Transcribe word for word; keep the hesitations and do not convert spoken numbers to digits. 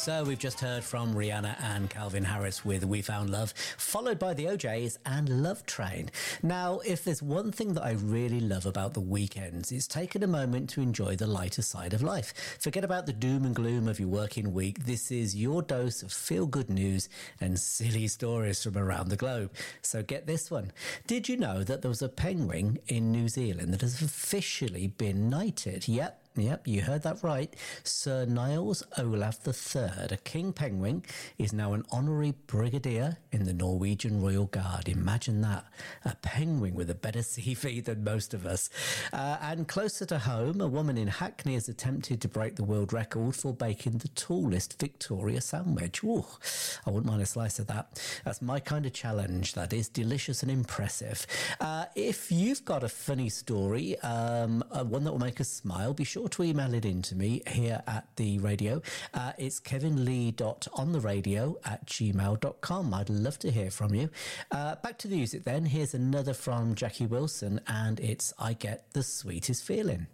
So we've just heard from Rihanna and Calvin Harris with We Found Love, followed by the O Js and Love Train. Now, if there's one thing that I really love about the weekends, it's taking a moment to enjoy the lighter side of life. Forget about the doom and gloom of your working week. This is your dose of feel-good news and silly stories from around the globe. So get this one. Did you know that there was a penguin in New Zealand that has officially been knighted? Yep. Yep, you heard that right. Sir Niles Olaf the Third, a king penguin, is now an honorary brigadier in the Norwegian Royal Guard. Imagine that. A penguin with a better C V than most of us. Uh, and closer to home, a woman in Hackney has attempted to break the world record for baking the tallest Victoria sandwich. Ooh, I wouldn't mind a slice of that. That's my kind of challenge. That is delicious and impressive. Uh, if you've got a funny story, um, uh, one that will make us smile, be sure to email it in to me here at the radio. Uh, it's kevinlee.ontheradio at gmail dot com. I'd love to hear from you. Uh, back to the music then. Here's another from Jackie Wilson, and it's I Get the Sweetest Feeling.